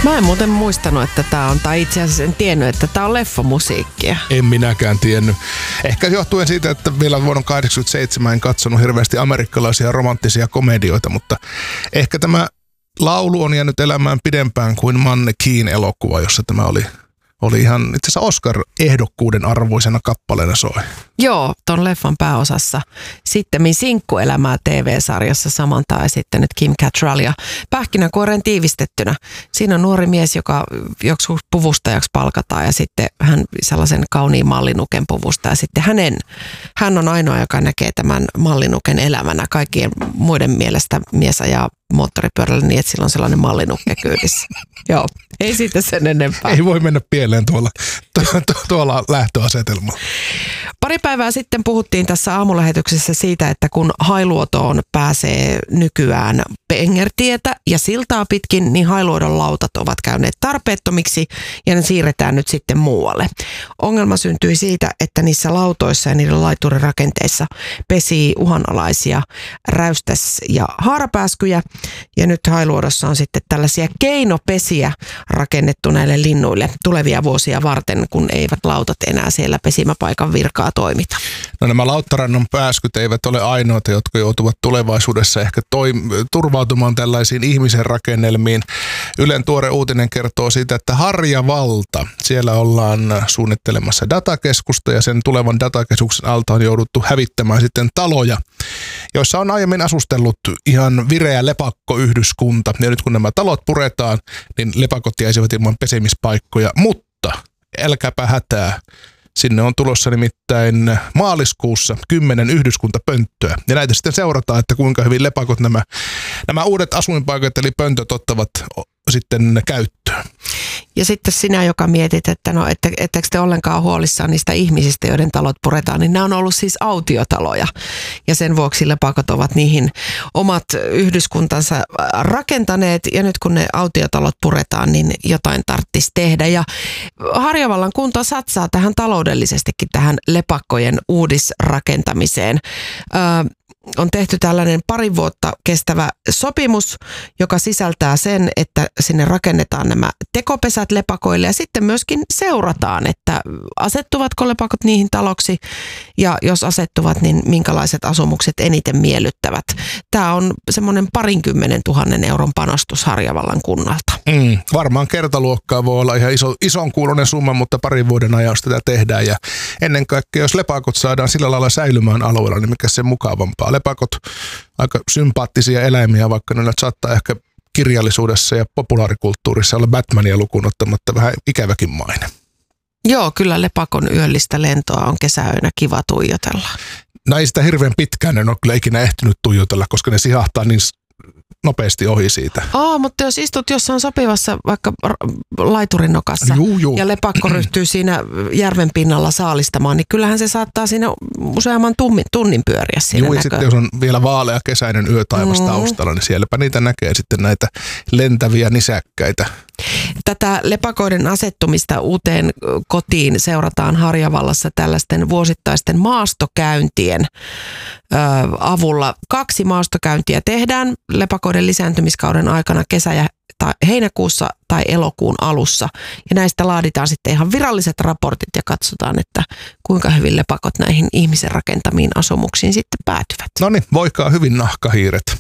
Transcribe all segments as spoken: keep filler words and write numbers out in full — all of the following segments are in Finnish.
Mä en muuten muistanut, että tää on, tai itse asiassa en tiennyt, että tää on leffamusiikkia. En minäkään tiennyt. Ehkä johtuen siitä, että vielä vuonna kahdeksankymmentäseitsemän en katsonut hirveästi amerikkalaisia romanttisia komedioita, mutta ehkä tämä laulu on jäänyt elämään pidempään kuin Mannequin elokuva, jossa tämä oli, oli ihan itse asiassa Oscar-ehdokkuuden arvoisena kappaleena soi. Joo, ton leffan pääosassa sittemmin Sinkkuelämää T V-sarjassa Samanthaa esittänyt Kim Cattrall ja Pähkinänkuoreen tiivistettynä. Siinä on nuori mies, joka joku puvustajaksi palkataan ja sitten hän sellaisen kauniin mallinuken puvusta ja sitten hänen, hän on ainoa, joka näkee tämän mallinuken elämänä. Kaikkien muiden mielestä mies ajaa moottoripyörällä niin, että sillä on sellainen mallinukke kyydissä. Joo, ei siitä sen enempää. Ei voi mennä pieleen tuolla, tu- tu- tuolla lähtöasetelmalla. Pari päivää sitten puhuttiin tässä aamulähetyksessä siitä, että kun Hailuotoon pääsee nykyään Pengertietä ja siltaa pitkin, niin Hailuodon lautat ovat käyneet tarpeettomiksi ja ne siirretään nyt sitten muualle. Ongelma syntyi siitä, että niissä lautoissa ja niiden laiturirakenteissa pesii uhanalaisia räystäs- ja haarapääskyjä ja nyt Hailuodossa on sitten tällaisia keinopesiä rakennettu näille linnuille tulevia vuosia varten, kun eivät lautat enää siellä pesimäpaikan virkaa toimita. No nämä lauttarannon pääskyt eivät ole ainoita, jotka joutuvat tulevaisuudessa ehkä toim- turvautumaan tällaisiin ihmisen rakennelmiin. Ylen tuore uutinen kertoo siitä, että Harjavalta, siellä ollaan suunnittelemassa datakeskusta ja sen tulevan datakeskuksen alta on jouduttu hävittämään sitten taloja, joissa on aiemmin asustellut ihan vireä lepakkoyhdyskunta. Ja nyt kun nämä talot puretaan, niin lepakot jäisivät ilman pesemispaikkoja, mutta älkääpä hätää. Sinne on tulossa nimittäin maaliskuussa kymmenen yhdyskuntapönttöä. Ja näitä sitten seurataan, että kuinka hyvin lepakot nämä, nämä uudet asuinpaikat eli pöntöt ottavat sitten käyttöön. Ja sitten sinä, joka mietit, että no, että, etteikö te ollenkaan huolissaan niistä ihmisistä, joiden talot puretaan, niin nämä on ollut siis autiotaloja. Ja sen vuoksi lepakot ovat niihin omat yhdyskuntansa rakentaneet. Ja nyt kun ne autiotalot puretaan, niin jotain tarvitsisi tehdä. Ja Harjavallan kunta satsaa tähän taloudellisestikin tähän lepakkojen uudisrakentamiseen. Öö, on tehty tällainen pari vuotta kestävä sopimus, joka sisältää sen, että sinne rakennetaan nämä tekopesät lepakoille ja sitten myöskin seurataan, että asettuvatko lepakot niihin taloksi ja jos asettuvat, niin minkälaiset asumukset eniten miellyttävät. Tämä on semmoinen parinkymmenen tuhannen euron panostus Harjavallan kunnalta. Mm, varmaan kertaluokkaa voi olla ihan iso, ison kuuloinen summa, mutta parin vuoden ajan tätä tehdään ja ennen kaikkea jos lepakot saadaan sillä lailla säilymään alueella, niin mikä se mukavampaa. Lepakot aika sympaattisia eläimiä, vaikka ne saattaa ehkä kirjallisuudessa ja populaarikulttuurissa olla Batmania lukuun ottamatta vähän ikäväkin maine. Joo, kyllä lepakon yöllistä lentoa on kesäyönä kiva tuijotella. No ei sitä hirveän pitkään en ole kyllä ikinä ehtinyt tuijotella, koska ne sihahtaa niin nopeasti ohi siitä. Aa, mutta jos istut jossain sopivassa vaikka laiturin nokassa juu, juu. ja lepakko ryhtyy siinä järven pinnalla saalistamaan, niin kyllähän se saattaa siinä useamman tunnin, tunnin pyöriä siinä. Juu, ja näkö. sitten jos on vielä vaalea kesäinen yötaivas mm. taustalla, niin sielläpä niitä näkee sitten näitä lentäviä nisäkkäitä. Tätä lepakoiden asettumista uuteen kotiin seurataan Harjavallassa tällaisten vuosittaisten maastokäyntien ö, avulla. Kaksi maastokäyntiä tehdään lepakoiden lisääntymiskauden aikana kesä- ja tai heinäkuussa tai elokuun alussa. Ja näistä laaditaan sitten ihan viralliset raportit ja katsotaan, että kuinka hyvin lepakot näihin ihmisen rakentamiin asumuksiin sitten päätyvät. No niin, voikaa hyvin nahkahiiret.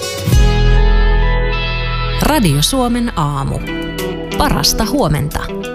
Radio Suomen aamu. Parasta huomenta.